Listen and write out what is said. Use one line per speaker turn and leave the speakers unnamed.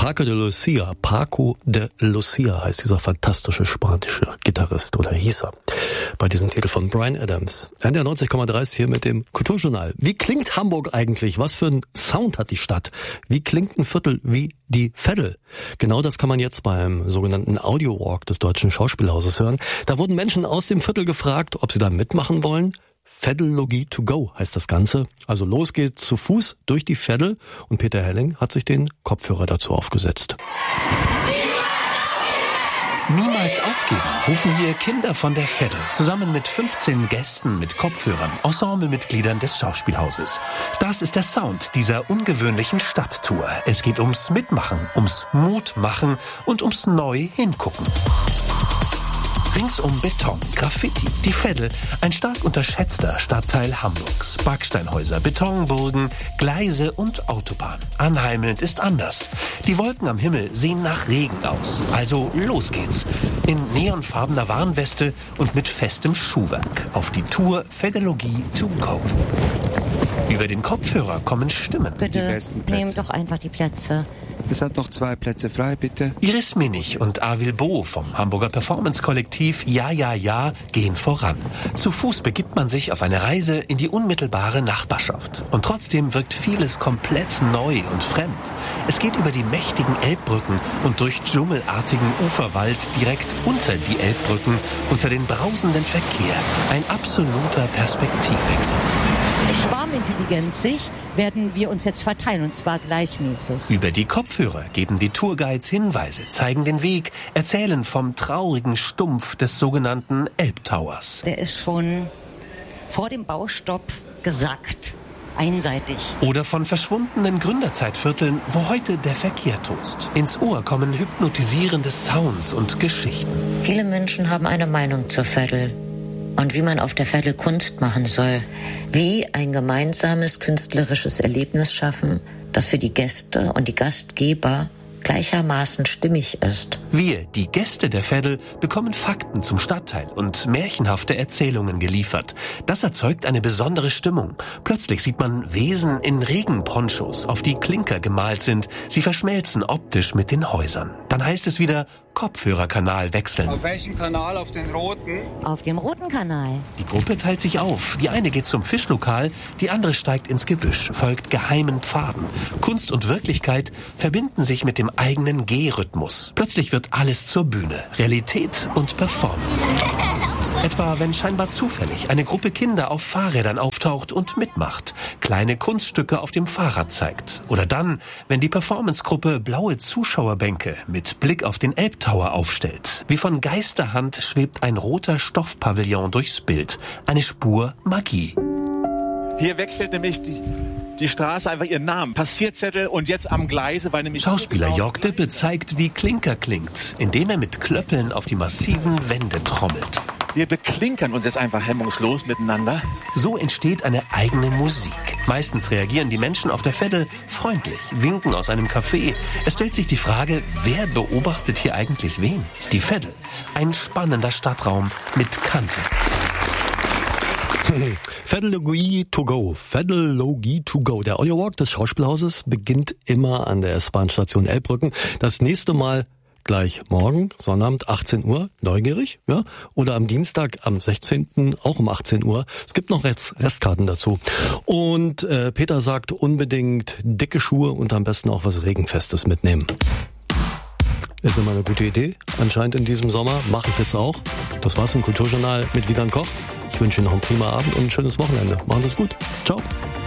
Paco de Lucia heißt dieser fantastische spanische Gitarrist, oder hieß er, bei diesem Titel von Bryan Adams. NDR 90,3 ist hier mit dem Kulturjournal. Wie klingt Hamburg eigentlich? Was für einen Sound hat die Stadt? Wie klingt ein Viertel wie die Veddel? Genau das kann man jetzt beim sogenannten Audio Walk des Deutschen Schauspielhauses hören. Da wurden Menschen aus dem Viertel gefragt, ob sie da mitmachen wollen. Veddologie to go heißt das Ganze. Also los geht's zu Fuß durch die Veddel und Peter Helling hat sich den Kopfhörer dazu aufgesetzt.
Niemals aufgeben, rufen hier Kinder von der Veddel, zusammen mit 15 Gästen mit Kopfhörern, Ensemblemitgliedern des Schauspielhauses. Das ist der Sound dieser ungewöhnlichen Stadttour. Es geht ums Mitmachen, ums Mutmachen und ums neu Hingucken. Ringsum Beton, Graffiti, die Veddel, ein stark unterschätzter Stadtteil Hamburgs. Backsteinhäuser, Betonburgen, Gleise und Autobahn. Anheimelnd ist anders. Die Wolken am Himmel sehen nach Regen aus. Also los geht's. In neonfarbener Warnweste und mit festem Schuhwerk. Auf die Tour Veddologie to go. Über den Kopfhörer kommen Stimmen.
Bitte, die besten Plätze. Nehmt doch einfach die Plätze.
Es hat noch 2 Plätze frei, bitte.
Iris Minich und Avil Bo vom Hamburger Performance-Kollektiv Ja, Ja, Ja gehen voran. Zu Fuß begibt man sich auf eine Reise in die unmittelbare Nachbarschaft. Und trotzdem wirkt vieles komplett neu und fremd. Es geht über die mächtigen Elbbrücken und durch dschungelartigen Uferwald direkt unter die Elbbrücken, unter den brausenden Verkehr. Ein absoluter Perspektivwechsel.
Schwarmintelligenzig werden wir uns jetzt verteilen, und zwar gleichmäßig.
Über die Kopfhörer geben die Tourguides Hinweise, zeigen den Weg, erzählen vom traurigen Stumpf des sogenannten Elbtowers.
Der ist schon vor dem Baustopp gesackt. Einseitig.
Oder von verschwundenen Gründerzeitvierteln, wo heute der Verkehr tost. Ins Ohr kommen hypnotisierende Sounds und Geschichten.
Viele Menschen haben eine Meinung zur Veddel und wie man auf der Veddel Kunst machen soll. Wie ein gemeinsames künstlerisches Erlebnis schaffen, das für die Gäste und die Gastgeber gleichermaßen stimmig ist.
Wir, die Gäste der Veddel, bekommen Fakten zum Stadtteil und märchenhafte Erzählungen geliefert. Das erzeugt eine besondere Stimmung. Plötzlich sieht man Wesen in Regenponchos, auf die Klinker gemalt sind. Sie verschmelzen optisch mit den Häusern. Dann heißt es wieder Kopfhörerkanal wechseln.
Auf welchen Kanal? Auf den roten?
Auf dem roten Kanal.
Die Gruppe teilt sich auf. Die eine geht zum Fischlokal, die andere steigt ins Gebüsch, folgt geheimen Pfaden. Kunst und Wirklichkeit verbinden sich mit dem eigenen Gehrhythmus. Plötzlich wird alles zur Bühne. Realität und Performance. Etwa, wenn scheinbar zufällig eine Gruppe Kinder auf Fahrrädern auftaucht und mitmacht, kleine Kunststücke auf dem Fahrrad zeigt. Oder dann, wenn die Performancegruppe blaue Zuschauerbänke mit Blick auf den Elbtower aufstellt. Wie von Geisterhand schwebt ein roter Stoffpavillon durchs Bild. Eine Spur Magie.
Hier wechselt nämlich die Straße einfach ihren Namen. Passierzettel und jetzt am Gleise, weil nämlich...
Schauspieler Jörg Dippe zeigt, wie Klinker klingt, indem er mit Klöppeln auf die massiven Wände trommelt.
Wir beklinkern uns jetzt einfach hemmungslos miteinander.
So entsteht eine eigene Musik. Meistens reagieren die Menschen auf der Veddel freundlich, winken aus einem Café. Es stellt sich die Frage, wer beobachtet hier eigentlich wen? Die Veddel, ein spannender Stadtraum mit Kante.
Veddologie to go. Veddologie to go. Der Audiowalk des Schauspielhauses beginnt immer an der S-Bahn-Station Elbbrücken. Das nächste Mal gleich morgen, Sonnabend, 18 Uhr, neugierig, ja? Oder am Dienstag, am 16. auch um 18 Uhr. Es gibt noch Restkarten dazu. Und Peter sagt, unbedingt dicke Schuhe und am besten auch was Regenfestes mitnehmen. Ist immer eine gute Idee. Anscheinend in diesem Sommer mache ich jetzt auch. Das war's im Kulturjournal mit Wiegand Koch. Ich wünsche Ihnen noch einen prima Abend und ein schönes Wochenende. Machen Sie es gut. Ciao.